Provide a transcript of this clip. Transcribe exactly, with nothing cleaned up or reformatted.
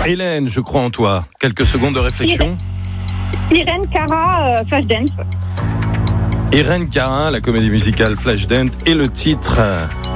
Hélène, je crois en toi. Quelques secondes de réflexion. Irène Cara, euh, Flashdance. Irène Cara, la comédie musicale Flashdance et le titre